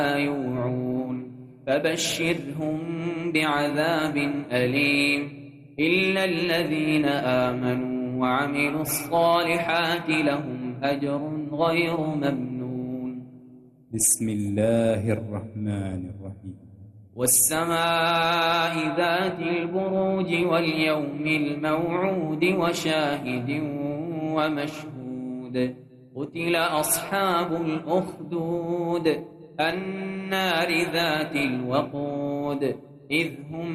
يوعون فبشرهم بعذاب أليم إلا الذين آمنوا وعملوا الصالحات لهم أجر غير ممنون. بسم الله الرحمن الرحيم. والسماء ذات البروج واليوم الموعود وشاهد ومشهود قتل أصحاب الأخدود النار ذات الوقود إذ هم